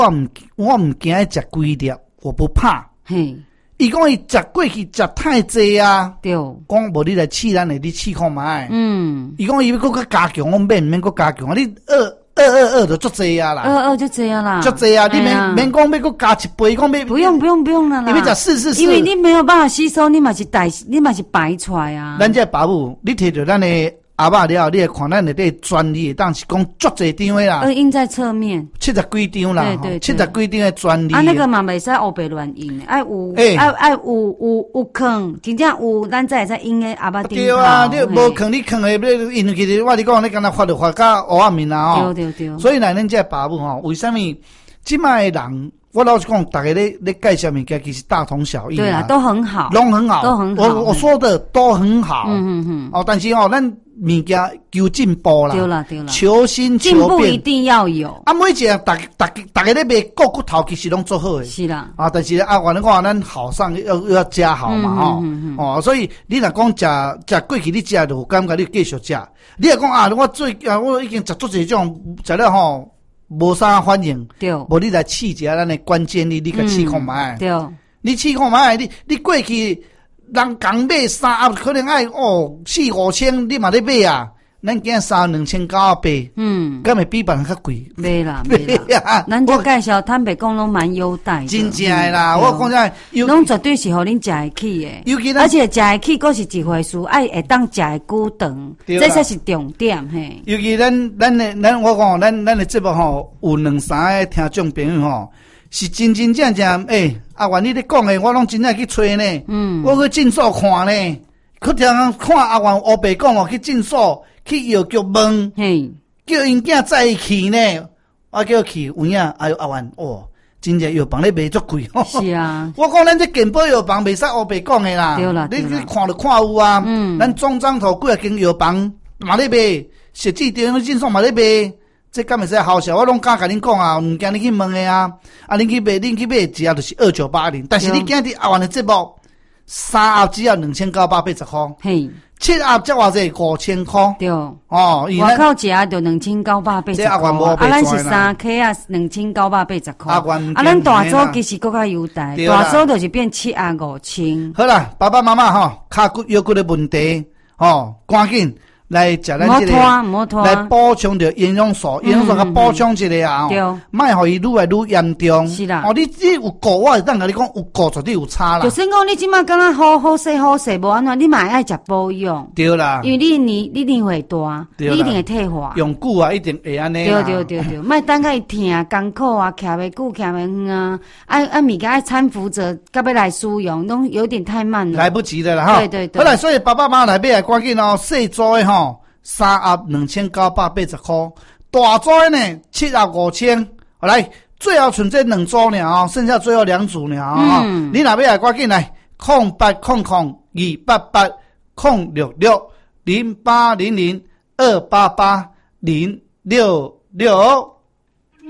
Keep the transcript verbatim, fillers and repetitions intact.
我唔我唔惊食几粒，我不怕。 嘿， 伊讲伊食过去食太济啊， 对， 讲无你来试咱的，你试看卖。 嗯， 伊讲伊要搁较加强，我免免搁加强，你二二二二就足济啊啦， 二二就这样啦， 足济啊，你免免讲要搁加一倍，讲要不用不用不用了啦， 你要食四四四， 因为你没有办法吸收，你嘛是带，你嘛是白出来啊。 咱这爸母，你摕着咱的阿爸了，你会看咱的这专利，当是讲足济张的啦， 呃，印在侧面， 七十几张啦， 对对对七十几张的专利。 啊，那个嘛袂使黑白乱印的，爱有， 欸爱爱有有有坑，真正有，咱才会使印在阿爸顶头。 对啊，你无坑，你坑的要印去的，我你讲你敢若发就发到黑暗面啊吼。 对对对。 所以呢，咱这爸母吼，为什么即卖的人？我老实讲，大家咧咧介绍物件其实大同小异。 对啊，都很好， 拢很好， 都很好。 我我说的都很好。 嗯嗯嗯。 哦，但是哦，咱物件求进步啦， 对啦对啦， 求新求变， 进步一定要有。 啊，每一个大大大家咧卖个骨头，其实拢做好诶。 是啦。 啊，但是啊，我哋讲咱好上要要加好嘛，吼、嗯嗯嗯。哦，所以你若讲食食过去，你食就感觉你继续食。你若讲啊，我最啊，我已经食足这种食了吼。无啥反应， 对， 无你来试一下咱的关键你你个试看卖、嗯， 对， 你试看卖，你你过去人讲买衫啊，可能爱哦四五千，你嘛咧买啊，咱今衫两千九啊八，嗯，敢会比别人较贵？ 袂啦，袂啦，咱这介绍坦白讲拢蛮优待的， 真正的啦，嗯、我讲真， 拢绝对是互恁食会起的， 尤其而且食会起，佫是一回事，爱会当食会久长，这才是重点嘿。 尤其咱咱的咱我讲，咱咱的节目吼，有两三个听众朋友吼，是真真正正诶、欸，阿元你咧讲的，我拢真正去吹呢，嗯，我去诊所看呢，去听看阿元黑白讲哦，去诊所。去药局问，叫因囝载伊去呢，我叫去有影，哎呦阿元哦，真正药房咧卖足贵哦。 是啊， 我讲咱这健保药房袂使黑白讲的啦， 对啦， 你你看就看有啊，嗯，咱中彰头几啊间药房嘛咧卖，实际店诊所嘛咧卖，这敢会使好笑？我拢敢甲恁讲啊，唔惊你去问的啊，啊恁去买恁去买只要就是二九八零，但是你今日阿元的节目，三盒只要两千九百八十块，嘿。七盒才偌济五千块， 对哦， 外口一盒就两千九百八十块，啊，咱是三克啊，两千九百八十块，啊，咱大组其实更较优待，大组就是变七盒五千。 好啦，爸爸妈妈吼，脚骨腰骨的问题，吼，赶紧来食咱这个，来补充着营养素，营养素甲补充一下啊，对，莫互伊愈来愈严重。是啦，哦，你你有顾，我会当甲你讲，有顾绝对有差啦。 就算讲你即马敢若好好势好势无安怎，你嘛爱食保养。对啦，因为你年你年岁大，你一定会退化。 用久啊，一定会安尼。 对对对对，莫等甲伊疼艰苦啊，徛袂久，徛袂远啊，爱爱物件爱搀扶着，甲要来使用，拢有点太慢了。 来不及的啦，哈。 对对对。 好啦，所以爸爸妈妈来买来赶紧哦，细组的吼。三盒两千九百八十块，大组的呢七盒五千。好来，最后剩这两组了哦，剩下最后两组了哦。嗯、你若要来，赶紧来，空八空空二八八空六六零八零零二八八零六六。